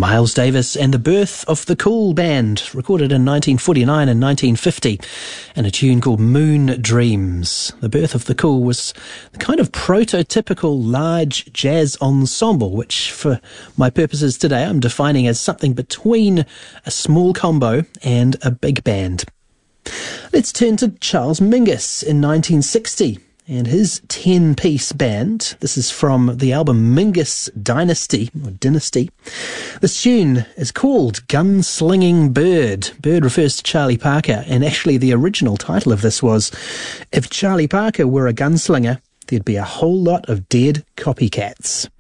Miles Davis and the Birth of the Cool Band, recorded in 1949 and 1950, and a tune called Moon Dreams. The Birth of the Cool was the kind of prototypical large jazz ensemble, which for my purposes today I'm defining as something between a small combo and a big band. Let's turn to Charles Mingus in 1960 and his 10-piece band. This is from the album Mingus Dynasty, or Dynasty. This tune is called Gunslinging Bird. Bird refers to Charlie Parker, and actually the original title of this was, If Charlie Parker Were a Gunslinger, There'd Be a Whole Lot of Dead Copycats.